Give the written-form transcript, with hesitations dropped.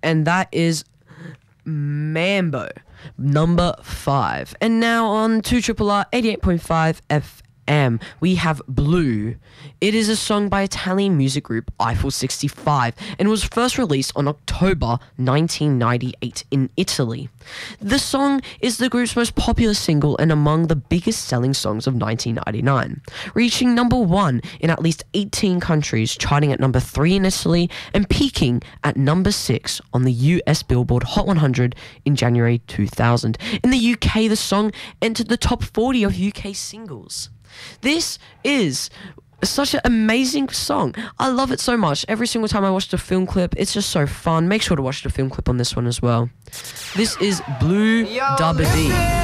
and that is Mambo, number 5. And now on 2 R 88.5 FM, we have Blue. It is a song by Italian music group Eiffel 65 and was first released on October 1998 in Italy. The song is the group's most popular single and among the biggest selling songs of 1999, reaching number 1 in at least 18 countries, charting at number 3 in Italy and peaking at number 6 on the US Billboard Hot 100 in January 2000. In the UK, the song entered the top 40 of UK singles. This is such an amazing song. I love it so much. Every single time I watch the film clip, it's just so fun. Make sure to watch the film clip on this one as well. This is Blue Dabba Dee.